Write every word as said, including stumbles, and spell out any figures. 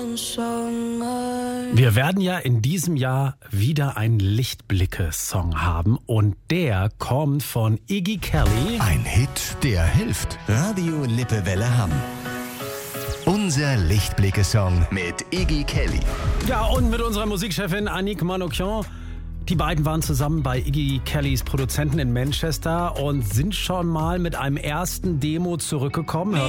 Wir werden ja in diesem Jahr wieder einen Lichtblicke-Song haben und der kommt von Iggy Kelly. Ein Hit, der hilft. Radio Lippewelle Hamm. Unser Lichtblicke-Song mit Iggy Kelly. Ja, und mit unserer Musikchefin Annick Manoukian. Die beiden waren zusammen bei Iggy Kellys Produzenten in Manchester und sind schon mal mit einem ersten Demo zurückgekommen. Hört